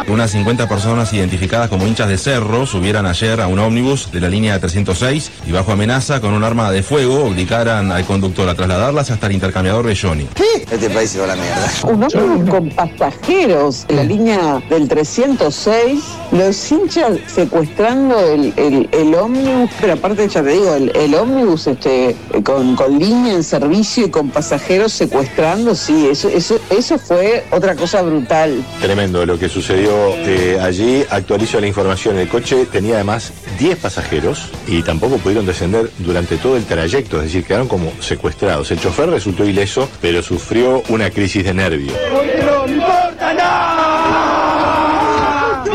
que unas 50 personas identificadas como hinchas de Cerro subieran ayer a un ómnibus de la línea 306 y bajo amenaza con un arma de fuego obligaran al conductor a trasladarlas hasta el intercambiador de Johnny. ¿Qué? Este país se va a la mierda. Un ómnibus con pasajeros en la línea del 306, los hinchas secuestrando el ómnibus, pero aparte ya te digo, el ómnibus con línea en servicio y con pasajeros secuestrando, sí, eso fue otra cosa brutal. Tremendo lo que sucedió allí. Actualizo la información, el coche tenía además 10 pasajeros y tampoco pudieron descender durante todo el trayecto, es decir, quedaron como secuestrados. El chofer resultó ileso, pero sufrió una crisis de nervio. Porque no importa nada.